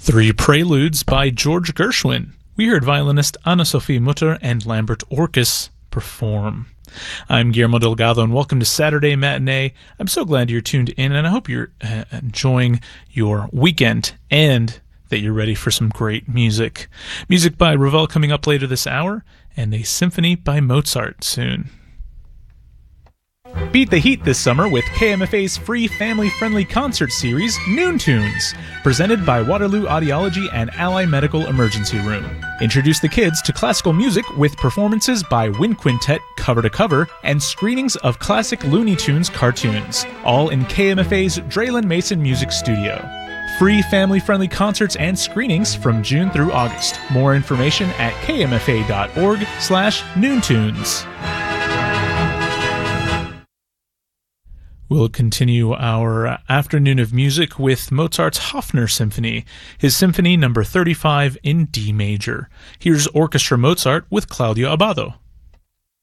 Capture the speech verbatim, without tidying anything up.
Three Preludes by George Gershwin. We heard violinist Anna-Sophie Mutter and Lambert Orkus perform. I'm Guillermo Delgado, and welcome to Saturday Matinee. I'm so glad you're tuned in, and I hope you're uh, enjoying your weekend and that you're ready for some great music. Music by Ravel coming up later this hour, and a symphony by Mozart soon. Beat the heat this summer with K M F A's free family-friendly concert series, Noon Tunes, presented by Waterloo Audiology and Ally Medical Emergency Room. Introduce the kids to classical music with performances by Wind Quintet cover to cover and screenings of classic Looney Tunes cartoons, all in K M F A's Draylen Mason Music Studio. Free family-friendly concerts and screenings from June through August. More information at kmfa.org slash noontunes. We'll continue our afternoon of music with Mozart's Hofner Symphony, his Symphony number thirty-five in D major. Here's Orchestra Mozart with Claudio Abbado.